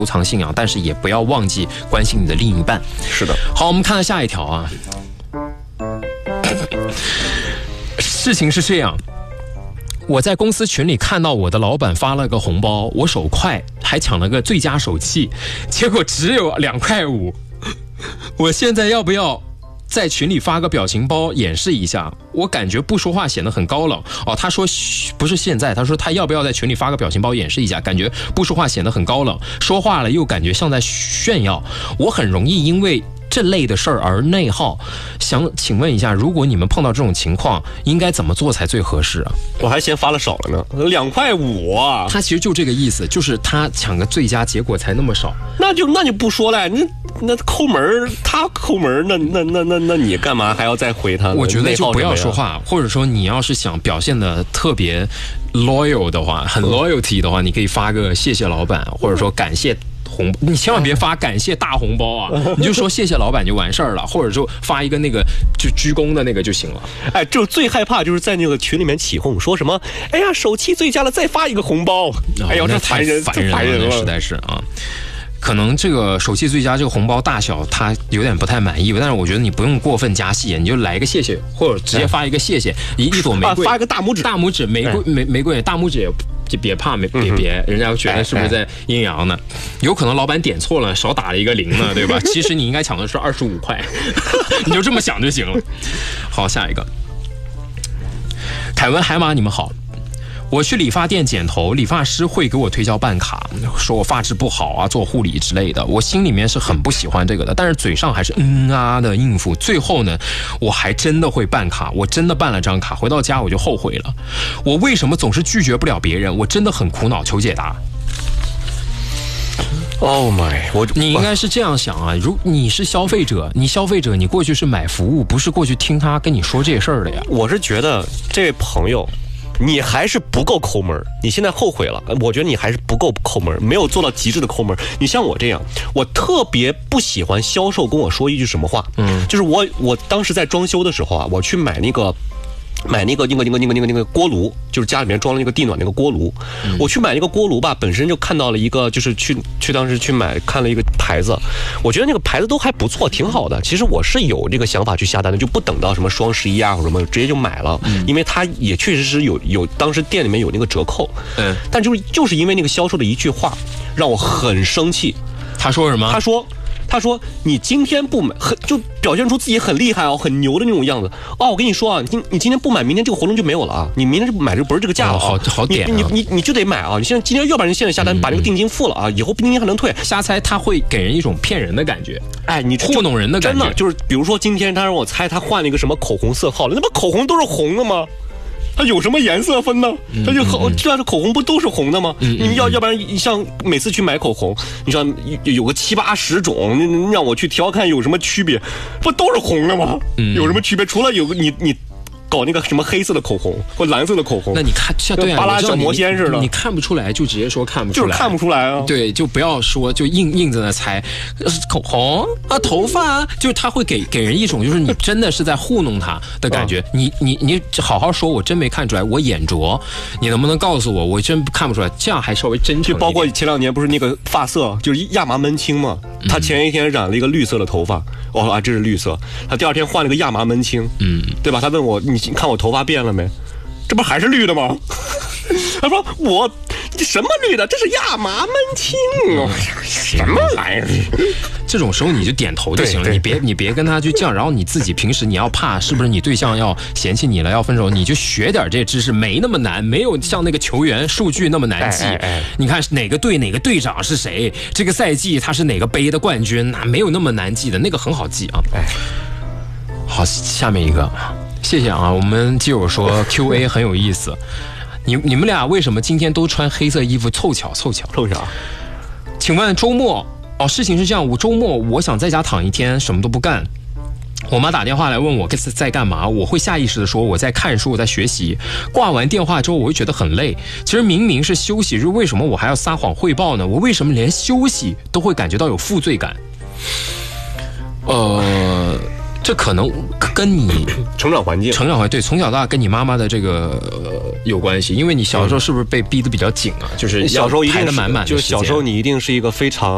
藏信仰，但是也不要忘记关心你的另一半。 是的。 好，我们看下一条啊。事情是这样，我在公司群里看到我的老板发了个红包，我手快，还抢了个最佳手气，结果只有2.5块。我现在要不要在群里发个表情包演示一下？我感觉不说话显得很高冷。哦，他说不是现在，他说他要不要在群里发个表情包演示一下？感觉不说话显得很高冷，说话了又感觉像在炫耀。我很容易因为这类的事儿而内耗，想请问一下，如果你们碰到这种情况，应该怎么做才最合适啊？ 我还嫌发了少了呢，2.5块啊！ 他其实就这个意思，就是他抢个最佳，结果才那么少。 那就不说了，那抠门，他抠门，那你干嘛还要再回他呢？ 我觉得就不要说话，或者说你要是想表现的特别 loyal 的话，很 loyalty 的话，你可以发个谢谢老板，或者说感谢。你千万别发感谢大红包啊！你就说谢谢老板就完事儿了，或者就发一个那个就鞠躬的那个就行了。 哎，就最害怕就是在那个群里面起哄，说什么哎呀手气最佳了，再发一个红包。哎呦，这太烦人了，实在是啊。可能这个手气最佳这个红包大小他有点不太满意，但是我觉得你不用过分加戏，你就来一个谢谢，或者直接发一个谢谢，一朵玫瑰， 发一个大拇指， 玫瑰大拇指也就别怕，别，人家觉得是不是在阴阳呢？有可能老板点错了，少打了一个0呢，对吧？其实你应该抢的是25块，你就这么想就行了。好，下一个，凯文海马，你们好。我去理发店剪头，理发师会给我推销办卡，说我发质不好啊，做护理之类的。我心里面是很不喜欢这个的，但是嘴上还是的应付。最后呢，我还真的会办卡，我真的办了张卡，回到家我就后悔了。我为什么总是拒绝不了别人？我真的很苦恼，求解答。 Oh my！ 你应该是这样想啊，如你是消费者，你过去是买服务，不是过去听他跟你说这事儿的呀。 我是觉得这位朋友，你还是不够抠门，你现在后悔了，我觉得你还是不够抠门，没有做到极致的抠门。你像我这样，我特别不喜欢销售跟我说一句什么话，就是我当时在装修的时候啊，我去买那个锅炉，就是家里面装了那个地暖那个锅炉。我去买那个锅炉吧，本身就看到了一个，就是当时去买看了一个牌子，我觉得那个牌子都还不错，挺好的。其实我是有这个想法去下单的，就不等到什么双11啊或者什么，直接就买了，因为它也确实是有当时店里面有那个折扣。但就是因为那个销售的一句话，让我很生气。 他说什么？ 他说你今天不买，就表现出自己很厉害哦，很牛的那种样子。我跟你说啊，你今天不买，明天这个活动就没有了啊！你明天买就不是这个价了啊！ 好点啊！ 你就得买啊！你今天要不然你现在下单把这个定金付了啊，以后定金还能退。 瞎猜他会给人一种骗人的感觉， 你糊弄人的感觉。 真的就是，比如说今天他让我猜他换了一个什么口红色号了，那不口红都是红的吗？它有什么颜色分呢？它就这样的口红不都是红的吗？你要不然像每次去买口红，你像有个7、80种，让我去挑看有什么区别？不都是红的吗？有什么区别？除了有个你搞那个什么黑色的口红或蓝色的口红， 那你看像对啊， 巴拉小魔仙似的， 你看不出来就直接说看不出来， 就是看不出来啊。 对，就不要说就硬在那猜，口红啊，头发啊，就是他会给人一种就是你真的是在糊弄他的感觉。你好好说，我真没看出来，我眼拙，你能不能告诉我，我真看不出来，这样还稍微真诚。 就包括前2年不是那个发色就是亚麻门青嘛，他前一天染了一个绿色的头发，我说这是绿色，他第2天换了个亚麻门青，对吧？他问我你看我头发变了没？这不还是绿的吗？他说这什么绿的？这是亚麻门青什么玩意儿？ 这种时候你就点头就行了，你别跟他去犟，然后你自己平时你要怕是不是你对象要嫌弃你了要分手，你就学点这知识，没那么难，没有像那个球员数据那么难记。你看哪个队哪个队长是谁，这个赛季他是哪个杯的冠军，没有那么难记的，那个很好记啊。好，下面一个。谢谢啊，我们基友说 QA 很有意思。你们俩为什么今天都穿黑色衣服？凑巧。请问周末事情是这样，我周末我想在家躺一天，什么都不干。我妈打电话来问我在干嘛，我会下意识的说我在看书，我在学习。挂完电话之后，我会觉得很累。其实明明是休息日，为什么我还要撒谎汇报呢？我为什么连休息都会感觉到有负罪感？这可能跟你成长环境对，从小到大跟你妈妈的这个有关系，因为你小时候是不是被逼得比较紧啊？就是小时候一定排得满满的， 就是小时候你一定是一个非常